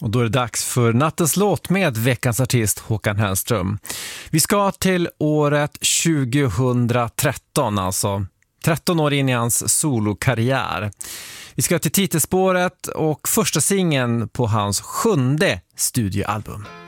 Och då är det dags för nattens låt med veckans artist Håkan Hellström. Vi ska till året 2013, alltså 13 år in i hans solokarriär. Vi ska till titelspåret och första singeln på hans 7:e studioalbum.